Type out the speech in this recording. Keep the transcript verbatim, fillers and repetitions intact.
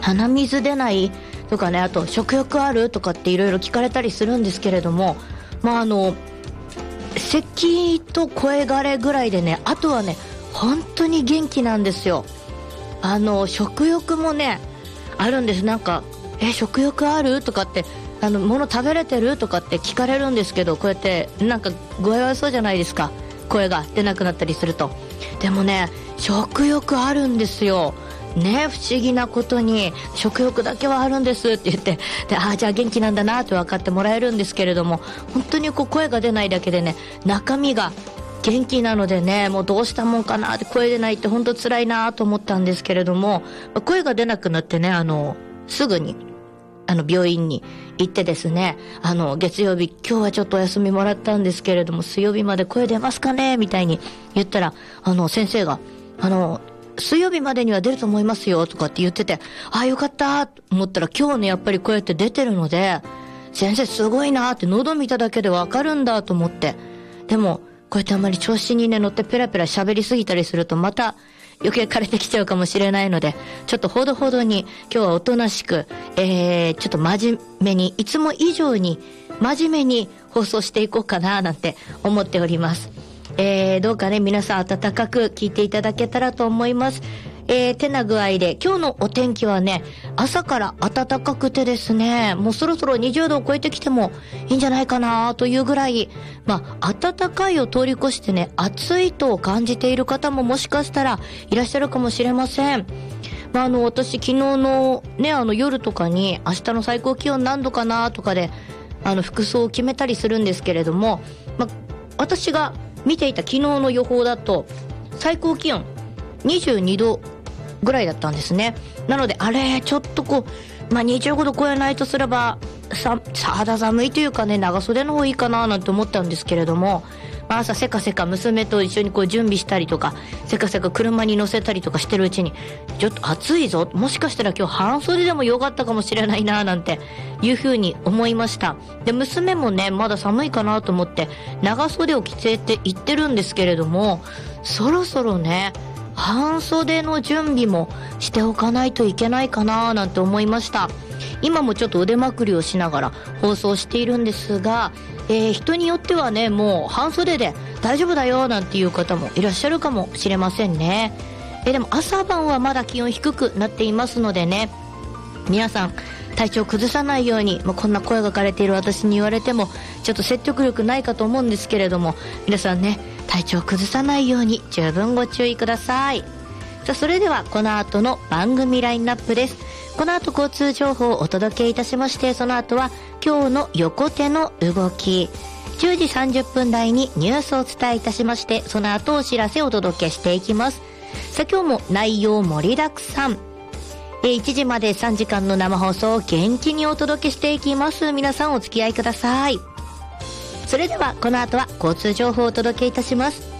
鼻水出ないとかね、あと食欲あるとかっていろいろ聞かれたりするんですけれども、まああの咳と声枯れぐらいでね、あとはね本当に元気なんですよ。あの食欲もねあるんです。なんかえ食欲あるとかって、あの物食べれてるとかって聞かれるんですけど、こうやってなんか具合悪そうじゃないですか、声が出なくなったりすると。でもね食欲あるんですよね。不思議なことに食欲だけはあるんですって言って、でああじゃあ元気なんだなって分かってもらえるんですけれども、本当にこう声が出ないだけでね中身が元気なのでね、もうどうしたもんかなって、声出ないって本当辛いなと思ったんですけれども、声が出なくなってね、あのすぐにあの病院に行ってですね、あの月曜日今日はちょっとお休みもらったんですけれども、水曜日まで声出ますかねみたいに言ったら、あの先生があの水曜日までには出ると思いますよとかって言ってて、ああよかったと思ったら、今日ねやっぱりこうやって出てるので、先生すごいなって、喉見ただけでわかるんだと思って。でもこうやってあんまり調子にね乗ってペラペラ喋りすぎたりすると、また余計枯れてきちゃうかもしれないので、ちょっとほどほどに今日はおとなしく、えー、ちょっと真面目に、いつも以上に真面目に放送していこうかななんて思っております。えー、どうかね皆さん温かく聞いていただけたらと思います。えー、てな具合で今日のお天気はね、朝から暖かくてですね、もうそろそろにじゅうどを超えてきてもいいんじゃないかなというぐらい、まあ暖かいを通り越してね暑いと感じている方ももしかしたらいらっしゃるかもしれません。まああの私昨日のねあの夜とかに明日の最高気温何度かなとかであの服装を決めたりするんですけれども、まあ私が見ていた昨日の予報だと最高気温にじゅうにどぐらいだったんですね。なのであれちょっとこう、まあ、にじゅうごど超えないとすればさ肌寒いというかね、長袖の方いいかななんて思ったんですけれども、まあ、朝せかせか娘と一緒にこう準備したりとか、せかせか車に乗せたりとかしてるうちに、ちょっと暑いぞ、もしかしたら今日半袖でもよかったかもしれないななんていうふうに思いました。で娘もねまだ寒いかなと思って長袖を着てって言ってるんですけれども、そろそろね半袖の準備もしておかないといけないかななんて思いました。今もちょっと腕まくりをしながら放送しているんですが、えー、人によってはねもう半袖で大丈夫だよなんていう方もいらっしゃるかもしれませんね。えー、でも朝晩はまだ気温低くなっていますのでね、皆さん体調崩さないように、まあ、こんな声が枯れている私に言われてもちょっと説得力ないかと思うんですけれども、皆さんね体調崩さないように十分ご注意ください。さあそれではこの後の番組ラインナップです。この後交通情報をお届けいたしまして、その後は今日の横手の動き、じゅうじさんじゅっぷん台にニュースをお伝えいたしまして、その後お知らせをお届けしていきます。さあ今日も内容盛りだくさん、えいちじまでさんじかんの生放送を元気にお届けしていきます。皆さんお付き合いください。それではこの後は交通情報をお届けいたします。